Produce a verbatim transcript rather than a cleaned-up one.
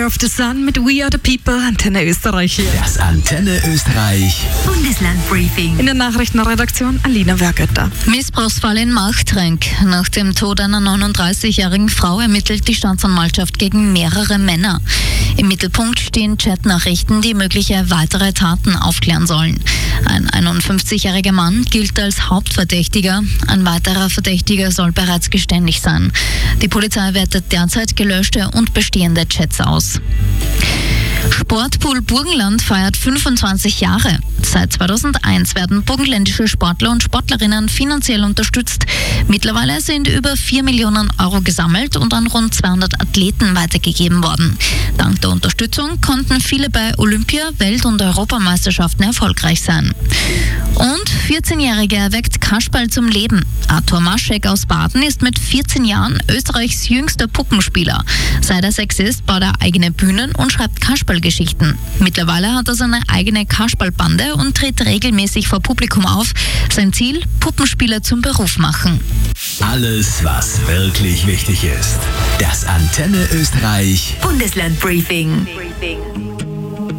Of the Sun mit We Are the People, Antenne Österreich hier. Das Antenne Österreich Bundeslandbriefing. In der Nachrichtenredaktion Alina Wergötter. Missbrauchsfall in Machtrenk. Nach dem Tod einer neununddreißigjährigen Frau ermittelt die Staatsanwaltschaft gegen mehrere Männer. Im Mittelpunkt stehen Chatnachrichten, die mögliche weitere Taten aufklären sollen. Ein einundfünfzigjähriger Mann gilt als Hauptverdächtiger. Ein weiterer Verdächtiger soll bereits geständig sein. Die Polizei wertet derzeit gelöschte und bestehende Chats aus. Sportpool Burgenland feiert fünfundzwanzig Jahre. Seit zweitausendeins werden burgenländische Sportler und Sportlerinnen finanziell unterstützt. Mittlerweile sind über vier Millionen Euro gesammelt und an rund zweihundert Athleten weitergegeben worden. Dank der Unterstützung konnten viele bei Olympia-, Welt- und Europameisterschaften erfolgreich sein. Und vierzehnjähriger erweckt Kasperl zum Leben. Arthur Maschek aus Baden ist mit vierzehn Jahren Österreichs jüngster Puppenspieler. Seit er sechs ist, baut er eigene Bühnen und schreibt Kasperlgeschichten. Mittlerweile hat er seine eigene Kasperlbande und tritt regelmäßig vor Publikum auf. Sein Ziel: Puppenspieler zum Beruf machen. Alles, was wirklich wichtig ist. Das Antenne Österreich Bundeslandbriefing.